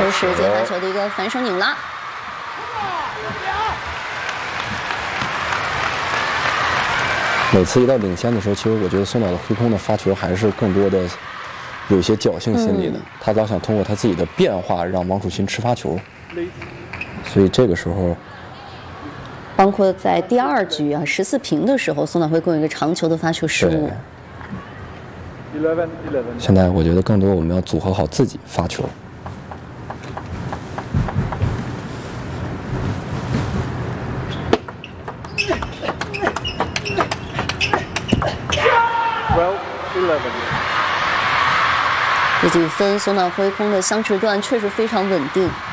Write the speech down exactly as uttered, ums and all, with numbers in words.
又是接发球的一个反手拧拉。 每次一到领先的时候，其实我觉得松岛的挥空的发球还是更多的有一些侥幸心理的，嗯、他老想通过他自己的变化让王楚钦吃发球，所以这个时候， 包括在第二局啊十四平的时候，松岛挥空有一个长球的发球失误。 现在我觉得更多我们要组合好自己发球。 这几分松岛挥空的相持段确实非常稳定。